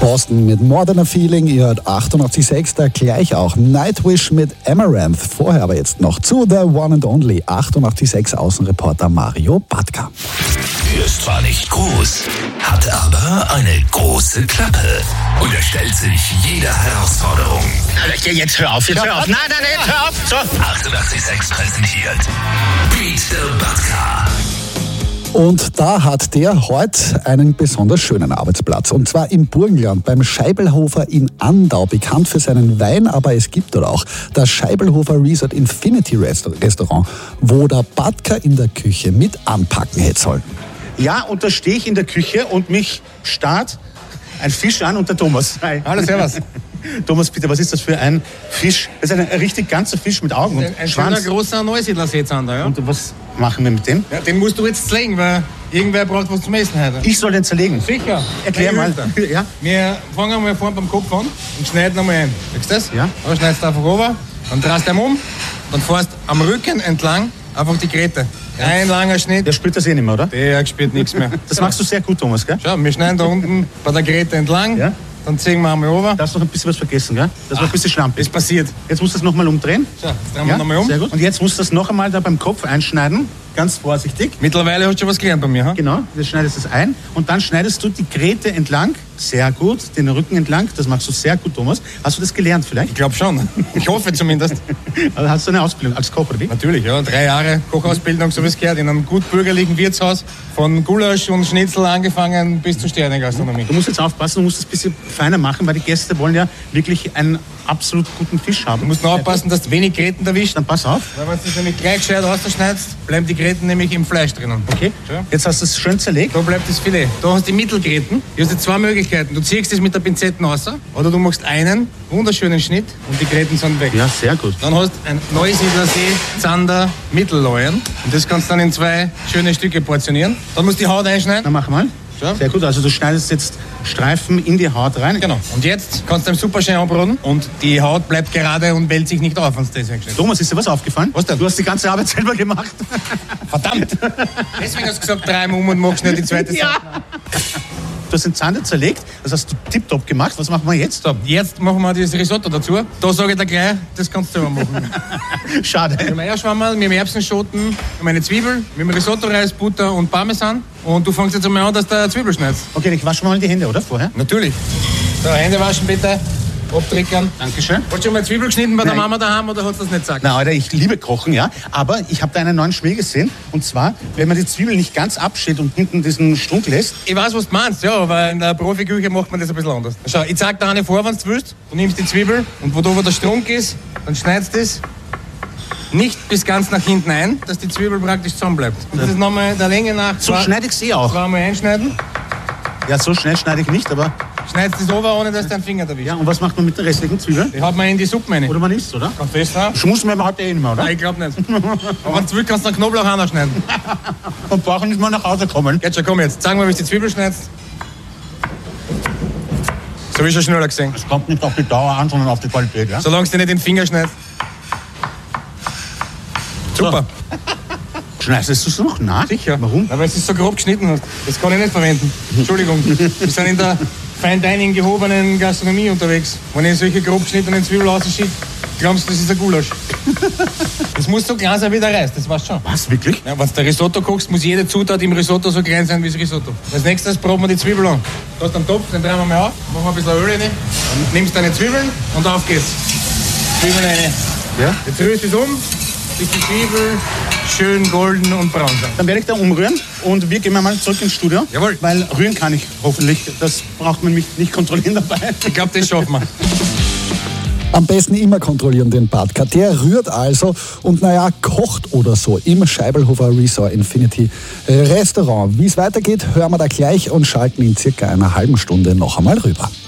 Boston mit More Than a Feeling, ihr hört 88.6, da gleich auch Nightwish mit Amaranth. Vorher aber jetzt noch zu The One and Only 88.6 Außenreporter Mario Batka. Er ist zwar nicht groß, hat aber eine große Klappe und er stellt sich jeder Herausforderung. Jetzt hör auf, Nein, jetzt hör auf. So. 88.6 präsentiert Beat the Batka. Und da hat der heute einen besonders schönen Arbeitsplatz. Und zwar im Burgenland beim Scheibelhofer in Andau. Bekannt für seinen Wein, aber es gibt dort auch das Scheibelhofer Resort Infinity Restaurant, wo der Batka in der Küche mit anpacken hätte sollen. Ja, und da stehe ich in der Küche und mich starrt ein Fisch an und der Thomas. Hi. Hallo, servus. Thomas, bitte, was ist das für ein Fisch? Das ist ein richtig ganzer Fisch mit Augen und ein Schwanz. Schöner, großer Neusiedler-Seezander, ja. Und was machen wir mit dem? Ja, den musst du jetzt zerlegen, weil irgendwer braucht was zum Essen heute. Ich soll den zerlegen? Sicher. Erklär mal. Ja? Wir fangen mal vorne beim Kopf an und schneiden einmal ein. Siehst du das? Ja. Dann schneidest du einfach runter, dann drehst du ihn um, dann fährst am Rücken entlang einfach die Gräte. Ein langer Schnitt. Der spürt das eh nicht mehr, oder? Der spürt nichts mehr. Das machst du sehr gut, Thomas, gell? Schau, wir schneiden da unten bei der Gräte entlang. Ja. Dann ziehen wir einmal runter. Da hast du noch ein bisschen was vergessen, gell? Das war ein bisschen schlampig. Ist passiert. Jetzt musst du das nochmal umdrehen. So, jetzt drehen wir nochmal um. Sehr gut. Und jetzt musst du das noch einmal da beim Kopf einschneiden. Ganz vorsichtig. Mittlerweile hast du schon was gelernt bei mir, ha? Genau, jetzt schneidest du es ein und dann schneidest du die Gräte entlang. Sehr gut, den Rücken entlang. Das machst du sehr gut, Thomas. Hast du das gelernt vielleicht? Ich glaube schon. Ich hoffe zumindest. Also hast du eine Ausbildung als Koch, oder wie? Natürlich, ja. 3 Jahre Kochausbildung, so wie es gehört, in einem gut bürgerlichen Wirtshaus. Von Gulasch und Schnitzel angefangen bis zur Sterne-Gastronomie. Du musst jetzt aufpassen, du musst es ein bisschen feiner machen, weil die Gäste wollen ja wirklich einen absolut guten Fisch haben. Du musst nur aufpassen, dass du wenig Gräten erwischt. Dann pass auf. Weil wenn du es nämlich gleich gescheit rausschneidest, bleiben die Gräten nämlich im Fleisch drinnen. Okay, Ja. jetzt hast du es schön zerlegt. Da bleibt das Filet. Da hast du die Mittelgräten. Du hast jetzt 2 Möglichkeiten. Du ziehst es mit der Pinzette raus oder du machst einen wunderschönen Schnitt und die Gräten sind weg. Ja, sehr gut. Dann hast du ein Neusiedlersee Zander Mittelleuen und das kannst du dann in 2 schöne Stücke portionieren. Dann musst du die Haut einschneiden. Dann mach mal. Ja. Sehr gut, also du schneidest jetzt Streifen in die Haut rein. Genau. Und jetzt kannst du ihn super schön anbraten und die Haut bleibt gerade und wälzt sich nicht auf, wenn du das eingeschnitten. Thomas, ist dir was aufgefallen? Was denn? Du hast die ganze Arbeit selber gemacht. Verdammt! Deswegen hast du gesagt, 3 Mal um und machst nicht die zweite Seite. Du hast den Zander zerlegt, das hast du tipptopp gemacht. Was machen wir jetzt? So, jetzt machen wir das Risotto dazu. Da sage ich dir gleich, das kannst du selber machen. Schade. Wir haben Eierschwammerl, wir haben Erbsenschoten, wir haben eine Zwiebel, wir haben Risotto-Reis, Butter und Parmesan. Und du fängst jetzt einmal an, dass du Zwiebel schneidest. Okay, ich wasche mal die Hände, oder? Vorher? Natürlich. So, Hände waschen bitte. Abtrickern. Dankeschön. Hast du schon mal Zwiebel geschnitten bei der Nein. Mama daheim oder hast du das nicht gesagt? Na, Alter, ich liebe Kochen, ja. Aber ich habe da einen neuen Schmäh gesehen. Und zwar, wenn man die Zwiebel nicht ganz abschält und hinten diesen Strunk lässt. Ich weiß, was du meinst, ja, aber in der Profiküche macht man das ein bisschen anders. Schau, ich zeig dir eine vor, wenn du willst. Du nimmst die Zwiebel und wo da wo der Strunk ist, dann schneidest du das nicht bis ganz nach hinten ein, dass die Zwiebel praktisch zusammenbleibt. Und das ist nochmal der Länge nach. So schneide ich sie auch. 2-mal einschneiden. Ja, so schnell schneide ich nicht, aber... Schneidest das over, ohne dass dein Finger erwischt. Ja, und was macht man mit den restlichen Zwiebeln? Die haut man in die Suppe rein. Oder man isst, oder? Kannst du das haben? Schmussen wir halt eh nicht mehr, oder? Nein, ich glaube nicht. Aber wenn du willst, kannst du einen Knoblauch auch noch schneiden. Und brauchen nicht mal nach Hause kommen. Jetzt schon, komm jetzt. Sag mal, wie du die Zwiebel schneidest. So wie schon schneller gesehen. Es kommt nicht auf die Dauer an, sondern auf die Qualität, ja? Solange du nicht den Finger schneidest. Super. Schneidest du es noch nach? Sicher. Warum? Weil du es so grob geschnitten hast. Das kann ich nicht verwenden. Entschuldigung. Wir sind in der Fine Dining gehobenen Gastronomie unterwegs. Wenn ich solche grob geschnittenen Zwiebeln rausschicke, glaubst du, das ist ein Gulasch. Das muss so klein sein wie der Reis, das weißt du schon. Was, wirklich? Ja, wenn du Risotto kochst, muss jede Zutat im Risotto so klein sein wie das Risotto. Als nächstes proben wir die Zwiebel an. Du hast einen Topf, den drehen wir mal auf, machen wir ein bisschen Öl rein, dann nimmst deine Zwiebeln und auf geht's. Zwiebeln rein. Ja? Jetzt rührst du es um, bis die Zwiebel schön golden und braun sind. Dann werde ich da umrühren und wir gehen mal zurück ins Studio. Jawohl. Weil rühren kann ich hoffentlich. Das braucht man mich nicht kontrollieren dabei. Ich glaube, das schaffen wir. Am besten immer kontrollieren den Batka. Der rührt also und kocht oder so im Scheibelhofer Resort Infinity Restaurant. Wie es weitergeht, hören wir da gleich und schalten in circa einer halben Stunde noch einmal rüber.